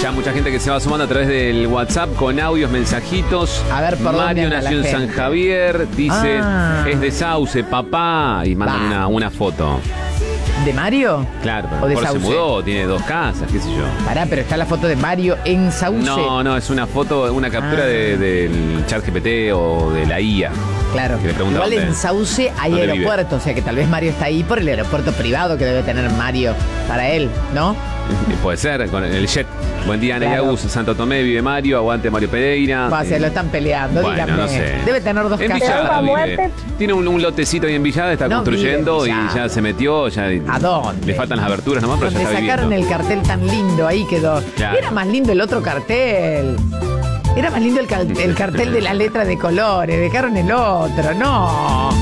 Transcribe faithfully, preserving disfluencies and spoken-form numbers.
Ya mucha gente que se va sumando a través del WhatsApp con audios, mensajitos. A ver, ¿por dónde Mario anda la nació en San gente? Javier, dice, Ah. es de Sauce, papá, y mandan Va. una, una foto. ¿De Mario? Claro, pero ¿O de mejor se Sauce? mudó, tiene dos casas, qué sé yo. Pará, pero está la foto de Mario en Sauce. No, no, es una foto, una captura Ah. de- del ChatGPT o de la I A. Claro. Que le pregunta Igual dónde- en Sauce hay dónde vive. aeropuerto, o sea que tal vez Mario está ahí por el aeropuerto privado que debe tener Mario para él, ¿no? Puede ser, con el jet. Buen día, Ana Claro. Agus, Santo Tomé, vive Mario, aguante Mario Pereira. Va, se Eh, lo están peleando, Bueno, díganme. no sé. Debe tener dos En casas. Villada Pero vive. muerte. Tiene un, un lotecito ahí en Villada, está No construyendo vive en y Villada. ya se metió. Ya ¿A dónde? Le faltan las aberturas nomás, pero ya Donde está sacaron viviendo. el cartel tan lindo, ahí quedó. Claro. Era más lindo el otro cartel. Era más lindo el, cal- el cartel de la letra de colores. Dejaron el otro, no.